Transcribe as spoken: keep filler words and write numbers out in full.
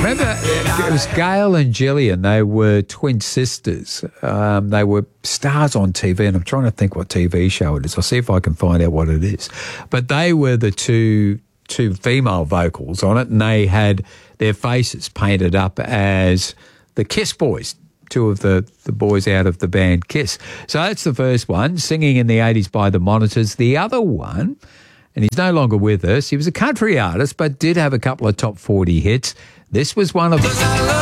remember it was Gail and Gillian. They were twin sisters. Um, they were stars on T V, and I'm trying to think what T V show it is. I'll see if I can find out what it is. But they were the two two female vocals on it, and they had their faces painted up as the Kiss Boys, two of the, the boys out of the band Kiss. So that's the first one, singing in the eighties by the Monitors. The other one, and he's no longer with us, he was a country artist but did have a couple of top forty hits. This was one of